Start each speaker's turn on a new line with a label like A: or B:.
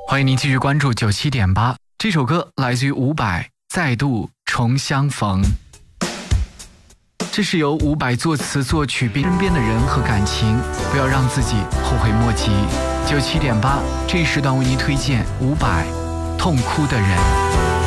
A: 欢迎您继续关注97.8，这首歌来自于伍佰，再度重相逢。这是由伍佰作词作曲，并身边的人和感情，不要让自己后悔莫及。97.8，这一时段为您推荐伍佰《痛哭的人》。